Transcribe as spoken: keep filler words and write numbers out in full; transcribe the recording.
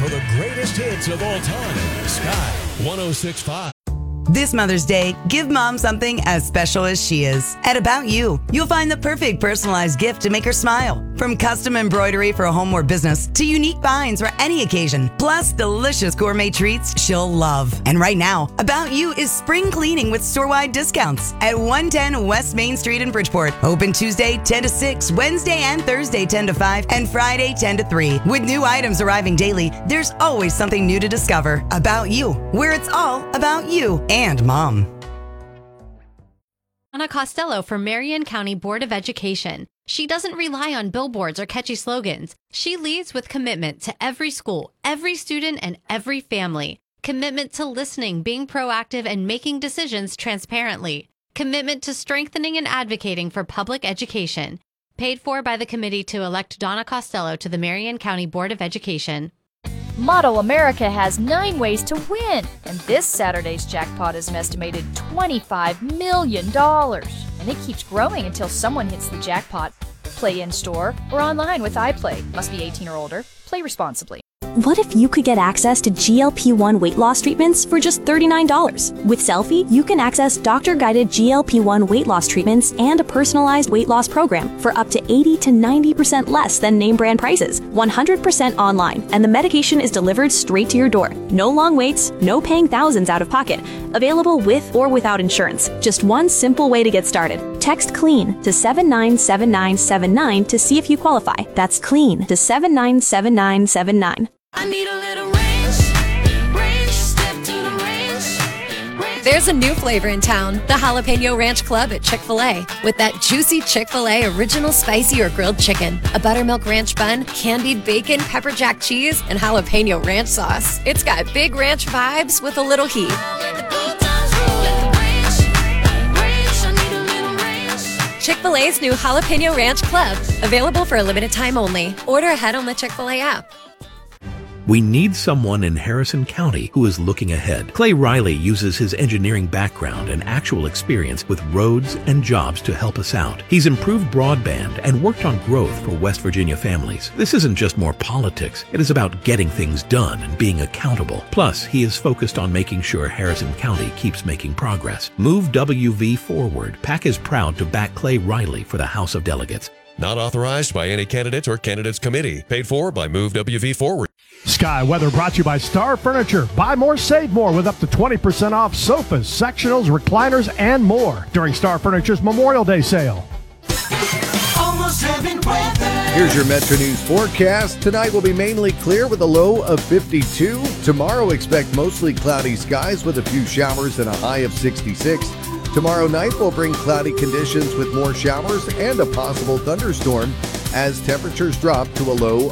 for the greatest hits of all time. Sky one oh six point five. This Mother's Day, give mom something as special as she is. At About You, you'll find the perfect personalized gift to make her smile. From custom embroidery for a home or business to unique finds for any occasion, plus delicious gourmet treats she'll love. And right now, About You is spring cleaning with store-wide discounts at one ten West Main Street in Bridgeport. Open Tuesday ten to six, Wednesday and Thursday ten to five, and Friday ten to three. With new items arriving daily, there's always something new to discover. About You, where it's all about you and mom. Donna Costello for Marion County Board of Education. She doesn't rely on billboards or catchy slogans. She leads with commitment to every school, every student, and every family. Commitment to listening, being proactive, and making decisions transparently. Commitment to strengthening and advocating for public education. Paid for by the committee to elect Donna Costello to the Marion County Board of Education. Model America has nine ways to win, and this Saturday's jackpot is an estimated twenty-five million dollars. And it keeps growing until someone hits the jackpot. Play in-store or online with iPlay. Must be eighteen or older. Play responsibly. What if you could get access to G L P one weight loss treatments for just thirty-nine dollars? With Selfie, you can access doctor-guided G L P one weight loss treatments and a personalized weight loss program for up to eighty to ninety percent less than name brand prices, one hundred percent online, and the medication is delivered straight to your door. No long waits, no paying thousands out of pocket. Available with or without insurance. Just one simple way to get started. Text CLEAN to seven nine seven nine seven nine to see if you qualify. That's CLEAN to seven nine seven nine seven nine. I need a little range, range, step to the range, range. There's a new flavor in town, the Jalapeno Ranch Club at Chick-fil-A. With that juicy Chick-fil-A original spicy or grilled chicken, a buttermilk ranch bun, candied bacon, pepper jack cheese, and jalapeno ranch sauce. It's got big ranch vibes with a little heat. Chick-fil-A's new Jalapeno Ranch Club, available for a limited time only. Order ahead on the Chick-fil-A app. We need someone in Harrison County who is looking ahead. Clay Riley uses his engineering background and actual experience with roads and jobs to help us out. He's improved broadband and worked on growth for West Virginia families. This isn't just more politics. It is about getting things done and being accountable. Plus, he is focused on making sure Harrison County keeps making progress. Move W V forward. PAC is proud to back Clay Riley for the House of Delegates. Not authorized by any candidate or candidates committee. Paid for by Move W V Forward. Sky Weather brought to you by Star Furniture. Buy more, save more with up to twenty percent off sofas, sectionals, recliners, and more during Star Furniture's Memorial Day sale. Almost heaven weather. Here's your Metro News forecast. Tonight will be mainly clear with a low of fifty-two. Tomorrow, expect mostly cloudy skies with a few showers and a high of sixty-six. Tomorrow night will bring cloudy conditions with more showers and a possible thunderstorm as temperatures drop to a low